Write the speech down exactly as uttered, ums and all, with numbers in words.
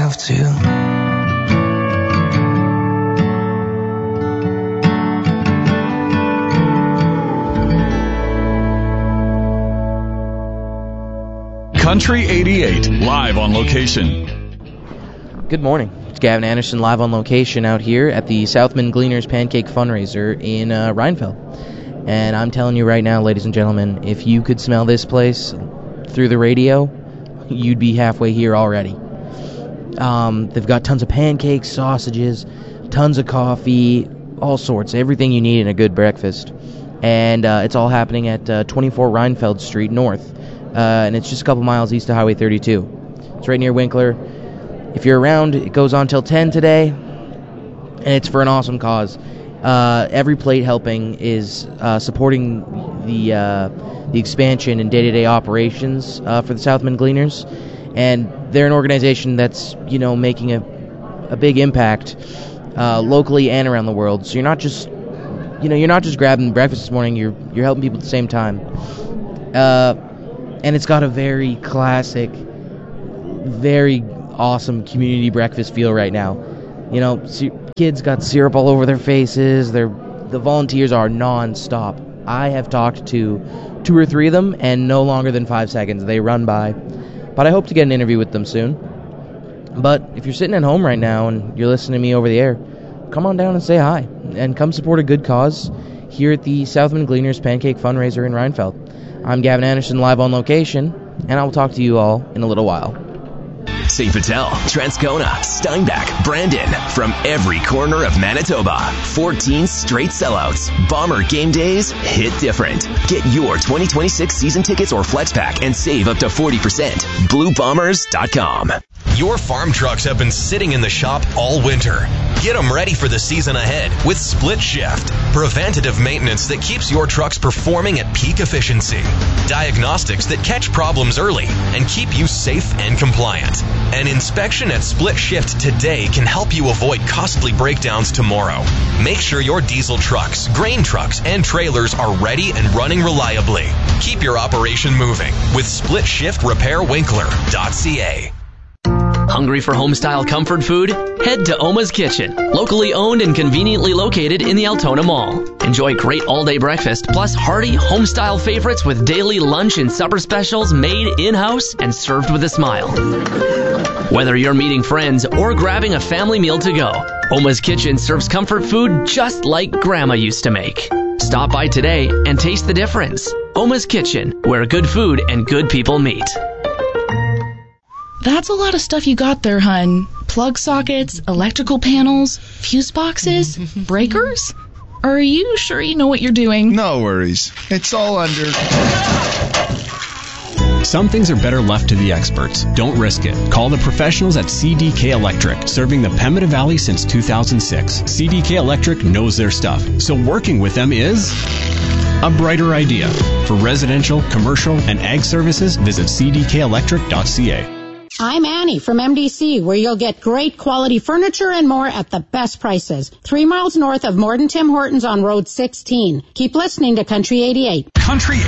have to. Country eighty-eight, live on location. Good morning. It's Gavin Anderson live on location out here at the Southman Gleaners Pancake Fundraiser in uh, Rhinefeld. And I'm telling you right now, ladies and gentlemen, if you could smell this place through the radio, you'd be halfway here already. Um, they've got tons of pancakes, sausages, tons of coffee, all sorts, everything you need in a good breakfast. And uh, it's all happening at uh, twenty-four Rhinefeld Street North. Uh, and it's just a couple miles east of Highway thirty-two. It's right near Winkler. If you're around, it goes on till ten today, and it's for an awesome cause. Uh, every plate helping is uh, supporting the uh, the expansion and day-to-day operations uh, for the Southman Gleaners, and they're an organization that's, you know, making a a big impact uh, locally and around the world. So you're not just, you know, you're not just grabbing breakfast this morning. You're you're helping people at the same time. Uh, And it's got a very classic, very awesome community breakfast feel right now. You know, kids got syrup all over their faces. They're, the volunteers are non-stop. I have talked to two or three of them, and no longer than five seconds. They run by. But I hope to get an interview with them soon. But if you're sitting at home right now and you're listening to me over the air, come on down and say hi. And come support a good cause here at the Southman Gleaners Pancake Fundraiser in Rhinefeld. I'm Gavin Anderson, live on location, and I will talk to you all in a little while. Saint Patel, Transcona, Steinbach, Brandon, from every corner of Manitoba. fourteen straight sellouts. Bomber game days hit different. Get your twenty twenty-six season tickets or flex pack and save up to forty percent. blue bombers dot com. Your farm trucks have been sitting in the shop all winter. Get them ready for the season ahead with Split Shift. Preventative maintenance that keeps your trucks performing at peak efficiency. Diagnostics that catch problems early and keep you safe and compliant. An inspection at Split Shift today can help you avoid costly breakdowns tomorrow. Make sure your diesel trucks, grain trucks, and trailers are ready and running reliably. Keep your operation moving with Split Shift Repair Winkler dot c a. Hungry for home-style comfort food? Head to Oma's Kitchen, locally owned and conveniently located in the Altona Mall. Enjoy great all-day breakfast, plus hearty, home-style favorites with daily lunch and supper specials made in-house and served with a smile. Whether you're meeting friends or grabbing a family meal to go, Oma's Kitchen serves comfort food just like Grandma used to make. Stop by today and taste the difference. Oma's Kitchen, where good food and good people meet. That's a lot of stuff you got there, hun. Plug sockets, electrical panels, fuse boxes, breakers? Are you sure you know what you're doing? No worries. It's all under... Some things are better left to the experts. Don't risk it. Call the professionals at C D K Electric, serving the Pembina Valley since two thousand six. C D K Electric knows their stuff, so working with them is a brighter idea. For residential, commercial, and ag services, visit c d k electric dot c a. I'm Annie from M D C, where you'll get great quality furniture and more at the best prices. Three miles north of Morden Tim Hortons on Road sixteen. Keep listening to Country eighty-eight. Country